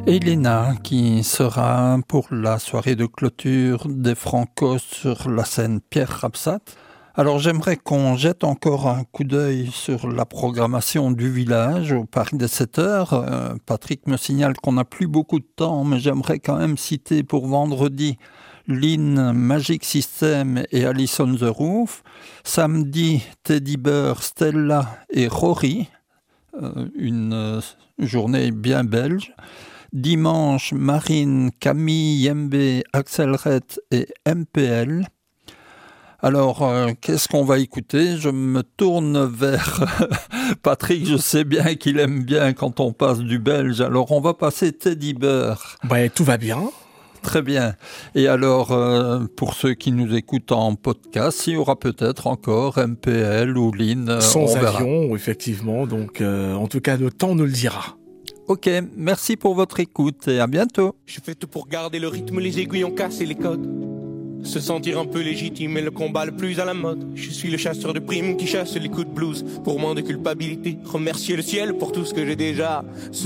Elena qui sera pour la soirée de clôture des Francos sur la scène Pierre Rapsat. Alors j'aimerais qu'on jette encore un coup d'œil sur la programmation du village au Paris des 7 heures. Patrick me signale qu'on n'a plus beaucoup de temps, mais j'aimerais quand même citer pour vendredi Lynn, Magic System et Alice on the Roof. Samedi, Teddy Bear, Stella et Rory. Une journée bien belge. Dimanche, Marine, Camille, Yembe, Axel Red et MPL. Alors, qu'est-ce qu'on va écouter ? Je me tourne vers Patrick, je sais bien qu'il aime bien quand on passe du belge. Alors, on va passer Teddy Bear. Tout va bien. Très bien. Et alors, pour ceux qui nous écoutent en podcast, il y aura peut-être encore MPL ou Lynn. Sans avion, effectivement. Donc, en tout cas, le temps nous le dira. Ok, merci pour votre écoute et à bientôt. Je fais tout pour garder le rythme, les aiguilles ont cassé les codes. Se sentir un peu légitime est le combat le plus à la mode. Je suis le chasseur de primes qui chasse les coups de blues. Pour moins de culpabilité, remercier le ciel pour tout ce que j'ai déjà.